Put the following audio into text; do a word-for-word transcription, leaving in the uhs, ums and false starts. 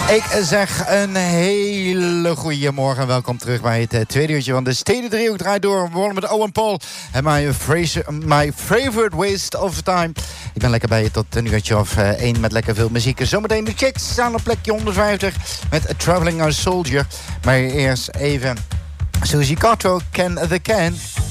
Ik zeg een hele goede morgen. Welkom terug bij het uh, tweede uurtje van de Steden Driehoek draait door. We begonnen met Owen Paul en my, my favorite waste of time. Ik ben lekker bij je tot een uurtje of uh, één met lekker veel muziek. Zometeen de Chicks staan op plekje honderdvijftig met A Traveling Soldier. Maar eerst even Suzy Quatro, Can the Can.